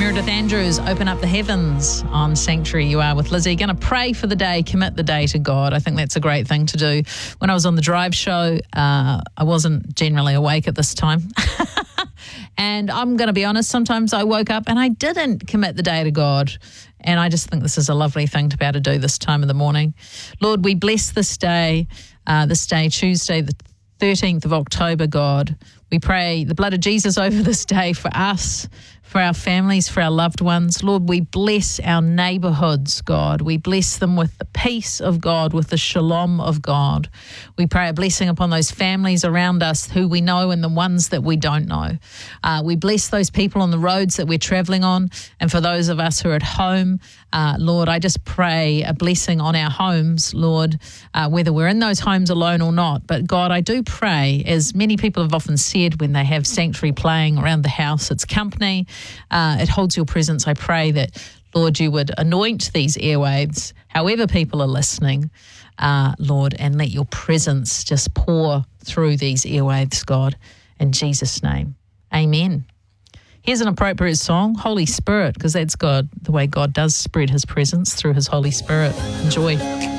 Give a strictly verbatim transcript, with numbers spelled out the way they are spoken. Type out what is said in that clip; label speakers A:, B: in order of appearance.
A: Meredith Andrews, Open Up the Heavens on Sanctuary. You are with Lizzie. Going to pray for the day, commit the day to God. I think that's a great thing to do. When I was on the drive show, uh, I wasn't generally awake at this time. And I'm going to be honest, sometimes I woke up and I didn't commit the day to God. And I just think this is a lovely thing to be able to do this time of the morning. Lord, we bless this day, uh, this day, Tuesday, the thirteenth of October, God. We pray the blood of Jesus over this day for us, for our families, for our loved ones. Lord, we bless our neighbourhoods, God. We bless them with the peace of God, with the shalom of God. We pray a blessing upon those families around us who we know and the ones that we don't know. Uh, we bless those people on the roads that we're travelling on, and for those of us who are at home, uh, Lord, I just pray a blessing on our homes, Lord, uh, whether we're in those homes alone or not. But God, I do pray, as many people have often said when they have Sanctuary playing around the house, it's company. Uh, it holds your presence. I pray that, Lord, you would anoint these airwaves, however people are listening, uh, Lord, and let your presence just pour through these airwaves, God, in Jesus' name. Amen. Here's an appropriate song, Holy Spirit, because that's God, the way God does spread his presence through his Holy Spirit. Enjoy.